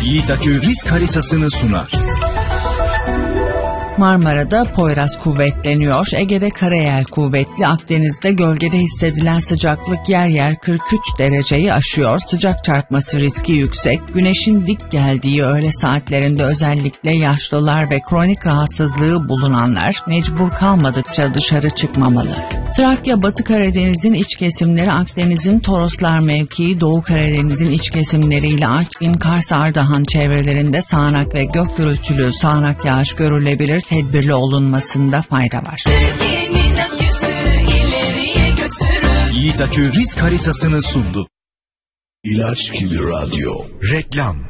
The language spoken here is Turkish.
Yiğit Akü risk haritasını sunar. Marmara'da Poyraz kuvvetleniyor. Ege'de Karayel kuvvetli. Akdeniz'de gölgede hissedilen sıcaklık yer yer 43 dereceyi aşıyor. Sıcak çarpması riski yüksek. Güneşin dik geldiği öğle saatlerinde özellikle yaşlılar ve kronik rahatsızlığı bulunanlar mecbur kalmadıkça dışarı çıkmamalı. Trakya, Batı Karadeniz'in iç kesimleri, Akdeniz'in Toroslar mevkii, Doğu Karadeniz'in iç kesimleriyle Artvin, Kars, Ardahan çevrelerinde sağanak ve gök gürültülü sağanak yağış görülebilir. Tedbirli olunmasında fayda var. Yiğit Akü risk haritasını sundu. İlaç gibi radyo. Reklam.